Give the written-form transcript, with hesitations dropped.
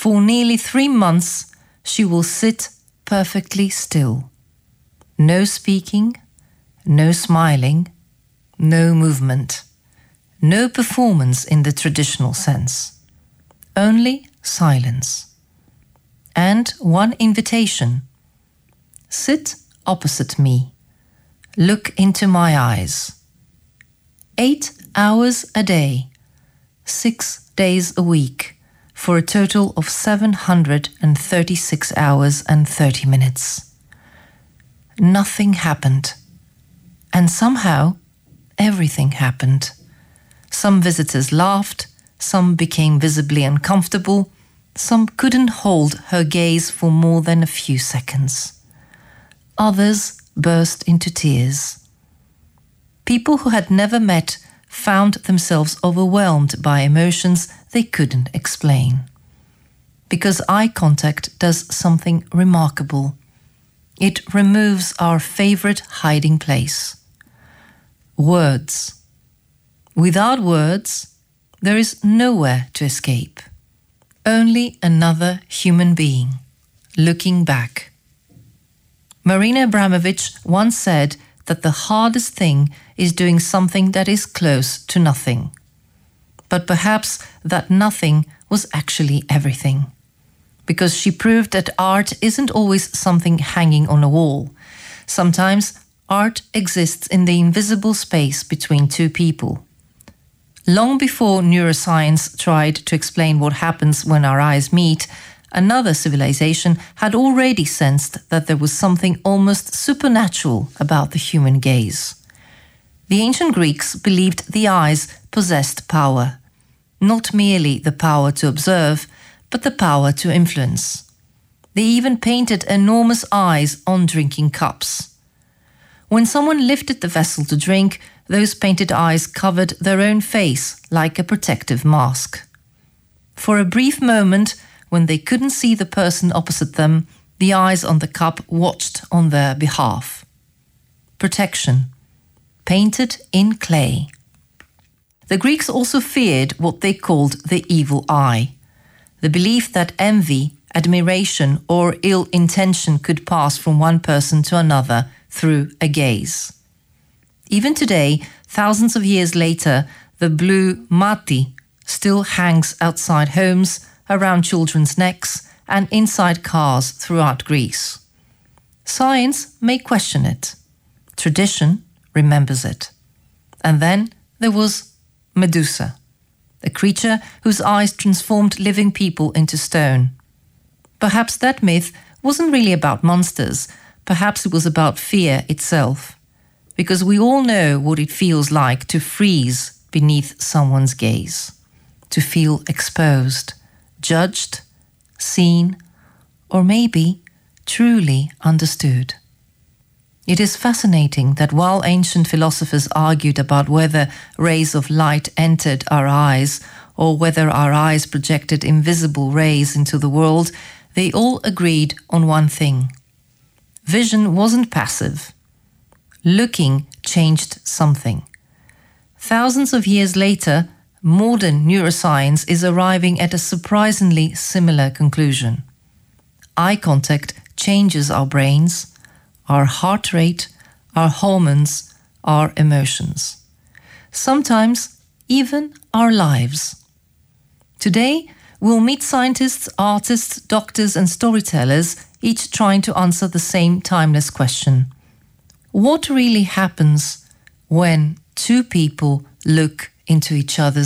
For nearly 3 months, she will sit perfectly still. No speaking, no smiling, no movement, no performance in the traditional sense. Only silence. And one invitation. Sit opposite me. Look into my eyes. 8 hours a day, 6 days a week, for a total of 736 hours and 30 minutes. Nothing happened. And somehow, everything happened. Some visitors laughed, some became visibly uncomfortable, some couldn't hold her gaze for more than a few seconds. Others burst into tears. People who had never met found themselves overwhelmed by emotions they couldn't explain. Because eye contact does something remarkable. It removes our favorite hiding place. Words. Without words, there is nowhere to escape. Only another human being, looking back. Marina Abramović once said that the hardest thing is doing something that is close to nothing. But perhaps that nothing was actually everything. Because she proved that art isn't always something hanging on a wall. Sometimes art exists in the invisible space between two people. Long before neuroscience tried to explain what happens when our eyes meet, another civilization had already sensed that there was something almost supernatural about the human gaze. The ancient Greeks believed the eyes possessed power. Not merely the power to observe, but the power to influence. They even painted enormous eyes on drinking cups. When someone lifted the vessel to drink, those painted eyes covered their own face like a protective mask. For a brief moment, when they couldn't see the person opposite them, the eyes on the cup watched on their behalf. Protection. Painted in clay. The Greeks also feared what they called the evil eye. The belief that envy, admiration, or ill intention could pass from one person to another through a gaze. Even today, thousands of years later, the blue mati still hangs outside homes, around children's necks, and inside cars throughout Greece. Science may question it. Tradition remembers it. And then there was Medusa, a creature whose eyes transformed living people into stone. Perhaps that myth wasn't really about monsters. Perhaps it was about fear itself. Because we all know what it feels like to freeze beneath someone's gaze, to feel exposed, judged, seen, or maybe truly understood. It is fascinating that while ancient philosophers argued about whether rays of light entered our eyes or whether our eyes projected invisible rays into the world, they all agreed on one thing. Vision wasn't passive. Looking changed something. Thousands of years later, modern neuroscience is arriving at a surprisingly similar conclusion. Eye contact changes our brains, our heart rate, our hormones, our emotions. Sometimes even our lives. Today, we'll meet scientists, artists, doctors, and storytellers, each trying to answer the same timeless question. What really happens when two people look into each other's